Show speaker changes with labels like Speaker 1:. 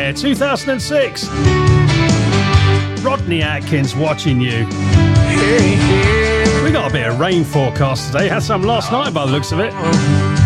Speaker 1: there, 2006. Rodney Atkins, Watching You. We got a bit of rain forecast today. Had some last night by the looks of it.